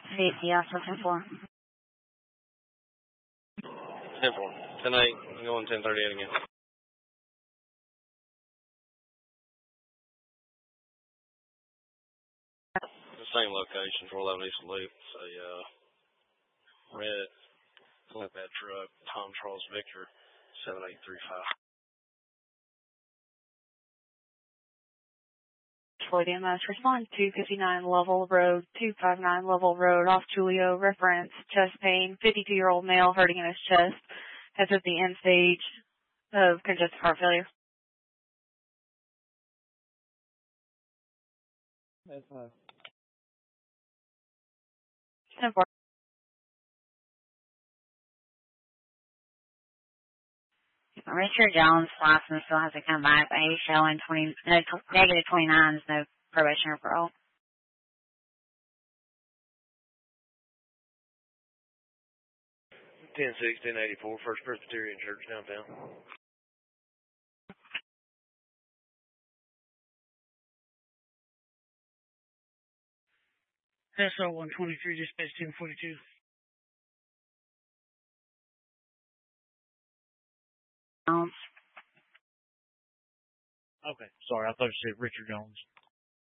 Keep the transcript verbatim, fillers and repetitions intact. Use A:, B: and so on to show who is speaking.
A: Safety, also ten four.
B: ten four. ten eight. I'm going ten thirty-eight again. The same location, four eleven East Loop. It's a uh, red, flatbed truck, Tom Charles Victor, seven eight three five.
A: For the M S, respond two fifty-nine Level Road, two fifty-nine Level Road, off Julio, reference, chest pain, fifty-two-year-old male hurting in his chest, has at the end stage of congestive heart failure.
C: That's fine.
A: ten four. Richard Jones' license still has to come back, but he's showing twenty, no, negative twenty-nine is no probation or parole.
B: ten six, ten eighty-four, First Presbyterian Church downtown.
D: S O one twenty-three, dispatch ten forty-two.
A: Jones.
D: Okay, sorry, I thought you said Richard Jones.